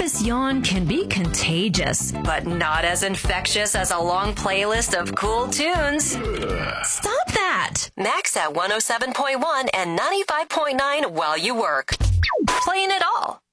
office yawn can be contagious, but not as infectious as a long playlist of cool tunes. Stop that! Max at 107.1 and 95.9 while you work. Playing it all.